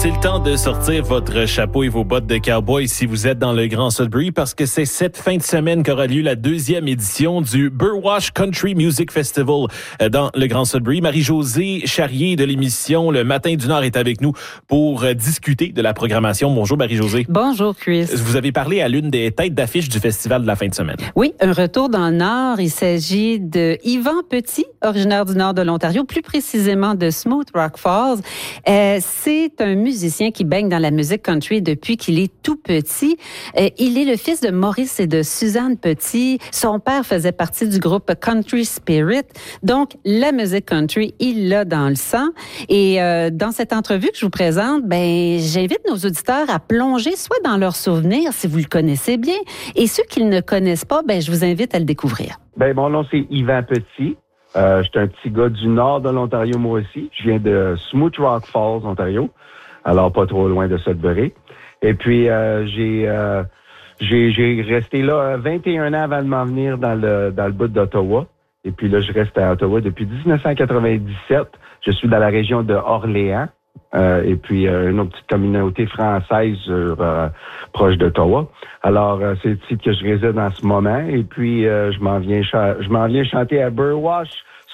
C'est le temps de sortir votre chapeau et vos bottes de cowboy si vous êtes dans le Grand Sudbury parce que c'est cette fin de semaine qu'aura lieu la 2e édition du Burwash Country Music Festival dans le Grand Sudbury. Marie-Josée Charrier de l'émission Le Matin du Nord est avec nous pour discuter de la programmation. Bonjour Marie-Josée. Bonjour Chris. Vous avez parlé à l'une des têtes d'affiche du festival de la fin de semaine. Oui, un retour dans le Nord. Il s'agit de Yvan Petit, originaire du Nord de l'Ontario, plus précisément de Smooth Rock Falls. C'est un musicien qui baigne dans la musique country depuis qu'il est tout petit. Il est le fils de Maurice et de Suzanne Petit. Son père faisait partie du groupe Country Spirit. Donc, la musique country, il l'a dans le sang. Et dans cette entrevue que je vous présente, j'invite nos auditeurs à plonger soit dans leurs souvenirs, si vous le connaissez bien, et ceux qui ne le connaissent pas, je vous invite à le découvrir. Mon nom, c'est Yvan Petit. Je suis un petit gars du nord de l'Ontario, moi aussi. Je viens de Smooth Rock Falls, Ontario. Alors, pas trop loin de Sudbury. Et puis, j'ai resté là 21 ans avant de m'en venir dans le bout d'Ottawa. Et puis là, je reste à Ottawa depuis 1997. Je suis dans la région de Orléans. Et puis, une autre petite communauté française proche d'Ottawa. Alors, c'est ici que je réside en ce moment. Et puis, je m'en viens chanter à Burwash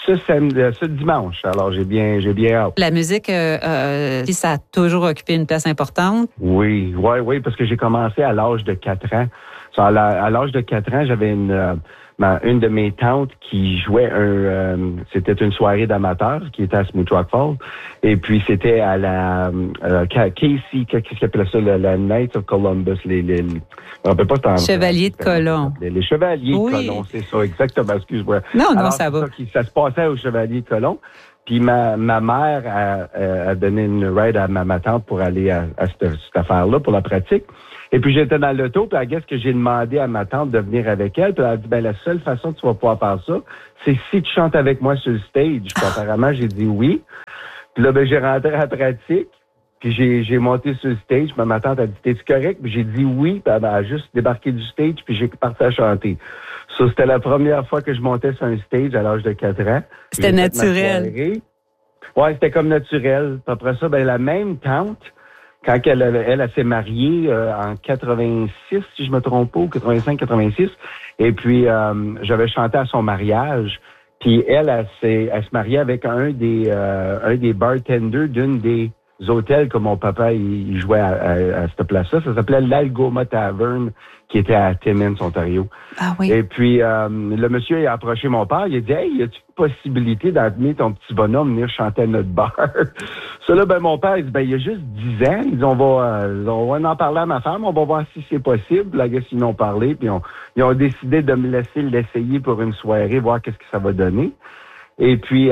ce dimanche. Alors, j'ai bien hâte. La musique, ça a toujours occupé une place importante? Oui, parce que j'ai commencé à l'âge de 4 ans. À l'âge de 4 ans, j'avais une de mes tantes qui jouait c'était une soirée d'amateurs qui était à Smooth Rock Falls. Et puis, c'était à la Casey, qu'est-ce qu'ils appellent ça, la Knights of Columbus, on ne peut pas Chevaliers de Colomb. Les Chevaliers de Colomb, c'est ça, exactement, excuse-moi. Non, alors, ça va. Ça se passait aux Chevaliers de Colomb. Puis ma mère a donné une ride à ma tante pour aller à cette affaire-là, pour la pratique. Et puis j'étais dans l'auto, puis que j'ai demandé à ma tante de venir avec elle. Puis elle a dit, la seule façon que tu vas pouvoir faire ça, c'est si tu chantes avec moi sur le stage. Puis apparemment, j'ai dit oui. Puis là, j'ai rentré à la pratique. Puis j'ai monté sur le stage. Puis ma tante a dit, t'es-tu correct? Puis j'ai dit oui. Puis elle a juste débarqué du stage, puis j'ai parti à chanter. Ça, c'était la première fois que je montais sur un stage à l'âge de 4 ans. C'était naturel. Ouais, c'était comme naturel. Puis après ça, la même tante, quand elle s'est mariée en 86, si je me trompe pas, ou 85-86, et puis j'avais chanté à son mariage, puis elle se mariait avec un des bartenders d'une des hôtels que mon papa il jouait à cette place-là. Ça s'appelait l'Algoma Tavern, qui était à Timmins, Ontario. Ah oui. Et puis, le monsieur a approché mon père. Il a dit, « Hey, y a-t-il une possibilité d'amener ton petit bonhomme venir chanter à notre bar? » Ça, là, mon père, il dit, il y a juste 10 ans. Il dit, on va en parler à ma femme. On va voir si c'est possible. La gars, ils en ont parlé. Puis, ils ont décidé de me laisser l'essayer pour une soirée, voir qu'est-ce que ça va donner. Et puis,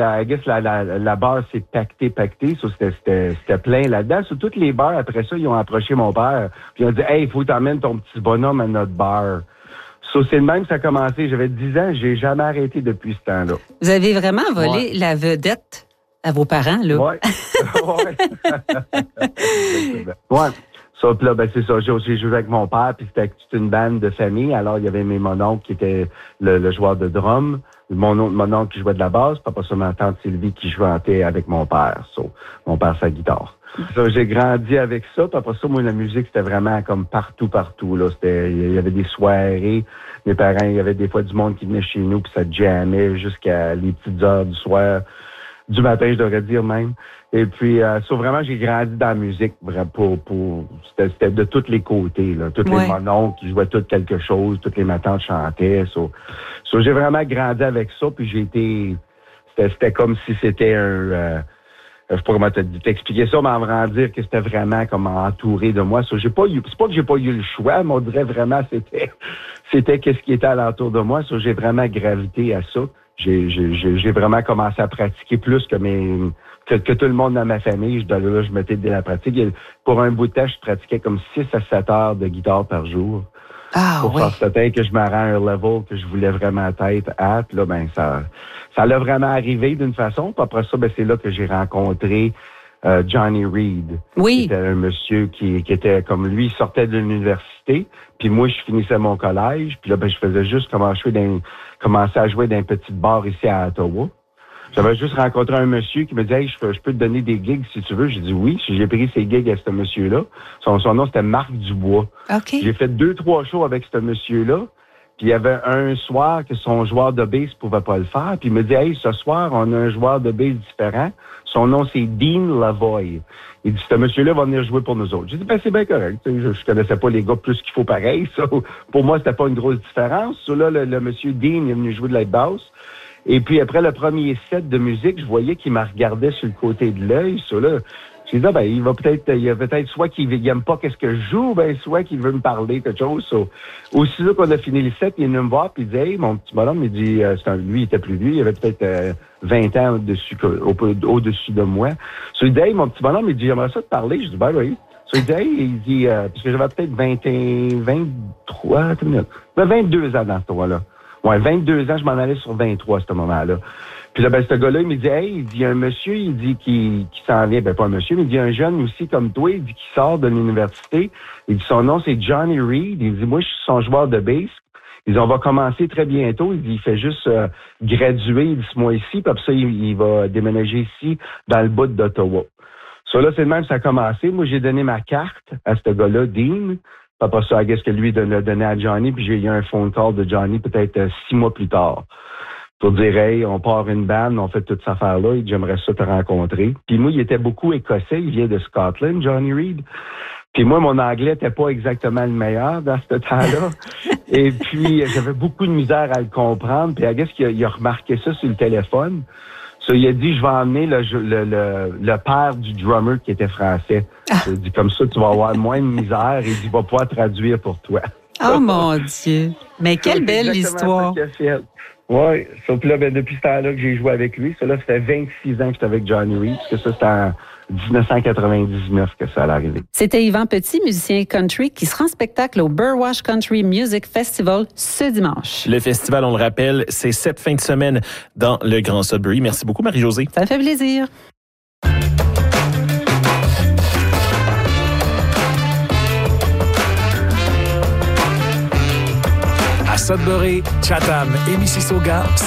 la barre s'est pactée. So, c'était plein là-dedans. Sur toutes les bars, après ça, ils ont approché mon père. Puis, ils ont dit, « Hey, il faut t'emmener ton petit bonhomme à notre bar. » So, c'est le même que ça a commencé. J'avais 10 ans, j'ai jamais arrêté depuis ce temps-là. Vous avez vraiment volé la vedette à vos parents, là? Oui. Ouais. Ça, puis là, c'est ça. J'ai joué avec mon père, puis c'était une bande de famille. Alors, il y avait mon oncle qui était le joueur de drum, mon oncle qui jouait de la basse, puis après ça, ma tante Sylvie qui jouait avec mon père. So, mon père, sa guitare. Ça, j'ai grandi avec ça, puis après ça, moi, la musique, c'était vraiment comme partout, là. Il y avait des soirées. Mes parents, il y avait des fois du monde qui venait chez nous, puis ça jammait jusqu'à les petites heures du soir, du matin, je devrais dire même. Et puis, vraiment, j'ai grandi dans la musique, c'était de tous les côtés, là. Tous les mononcles qui jouaient tout quelque chose, toutes les matantes chantaient. J'ai vraiment grandi avec ça, puis c'était comme si c'était je sais pas comment t'expliquer ça, mais en vraiment dire que c'était vraiment comme entouré de moi. C'est pas que j'ai pas eu le choix, mais on dirait vraiment c'était qu'est-ce qui était alentour de moi. J'ai vraiment gravité à ça. J'ai vraiment commencé à pratiquer plus que tout le monde dans ma famille. Je mettais de la pratique. Pour un bout de temps, je pratiquais comme 6 à 7 heures de guitare par jour. Pour faire certain que je me rends à un level que je voulais vraiment être à. Puis là, ça l'a vraiment arrivé d'une façon. Puis après ça, c'est là que j'ai rencontré Johnny Reed. Oui. C'était un monsieur qui était comme lui, il sortait de l'université. Puis moi, je finissais mon collège. Puis là, je faisais juste commencer à jouer dans un petit bar ici à Ottawa. J'avais juste rencontré un monsieur qui me disait, hey, je peux te donner des gigs si tu veux. J'ai dit oui. J'ai pris ces gigs à ce monsieur-là. Son nom, c'était Marc Dubois. OK. J'ai fait 2-3 shows avec ce monsieur-là. Puis il y avait un soir que son joueur de bass pouvait pas le faire. Puis il me dit, hey, ce soir, on a un joueur de bass différent. Son nom, c'est Dean Lavoie. Il dit, ce monsieur-là va venir jouer pour nous autres. J'ai dit, ben, c'est bien correct. Je connaissais pas les gars plus qu'il faut pareil. Ça. Pour moi, c'était pas une grosse différence. Ça, là, le monsieur Dean est venu jouer de la basse. Et puis, après le premier set de musique, je voyais qu'il me regardait sur le côté de l'œil. Ça, là, j'ai dit, ben, il y a peut-être soit qu'il aime pas qu'est-ce que je joue, ben, soit qu'il veut me parler, quelque chose. So, aussitôt qu'on a fini le set, il est venu me voir, puis il dit, hey, mon petit bonhomme, il dit, lui, il était plus lui, il avait peut-être 20 ans au-dessus de moi. So, il dit, hey, mon petit bonhomme, il dit, j'aimerais ça te parler. Je dis, ben oui. So, il dit, hey, il dit, parce que j'avais peut-être 22 ans dans ce temps-là. Ouais, 22 ans, je m'en allais sur 23 à ce moment-là. Puis là, ben, ce gars-là, il me dit, hey, il dit, un monsieur, il dit, qui s'en vient, ben, pas un monsieur, mais il dit, un jeune aussi comme toi, il dit, qui sort de l'université. Il dit, son nom, c'est Johnny Reed. Il dit, moi, je suis son joueur de bass. Il dit, on va commencer très bientôt. Il dit, il fait juste graduer, il dit, ce mois-ci, puis après ça, il va déménager ici, dans le bout d'Ottawa. Ça, là, c'est le même, ça a commencé. Moi, j'ai donné ma carte à ce gars-là, Dean. Après ça, I guess que lui l'a donné à Johnny, puis j'ai eu un phone call de Johnny peut-être 6 mois plus tard. Pour dire, hey, on part une bande, on fait toute cette affaire-là, et j'aimerais ça te rencontrer. Puis moi, il était beaucoup écossais, il vient de Scotland, Johnny Reed. Puis moi, mon anglais n'était pas exactement le meilleur dans ce temps-là. Et puis, j'avais beaucoup de misère à le comprendre. Puis I guess qu'il a remarqué ça sur le téléphone. So, il a dit, je vais emmener le père du drummer qui était français. Il a dit, comme ça, tu vas avoir moins de misère et il va pouvoir traduire pour toi. Oh mon Dieu! Mais quelle belle histoire! Oui, sauf là, ben, depuis ce temps-là que j'ai joué avec lui, ça là, c'était 26 ans que j'étais avec Johnny Reed, parce que ça, c'était en 1999 que ça allait arriver. C'était Yvan Petit, musicien country, qui sera en spectacle au Burwash Country Music Festival ce dimanche. Le festival, on le rappelle, c'est cette fin de semaine dans le Grand Sudbury. Merci beaucoup, Marie-Josée. Ça fait plaisir. À Sudbury, Chatham et Mississauga,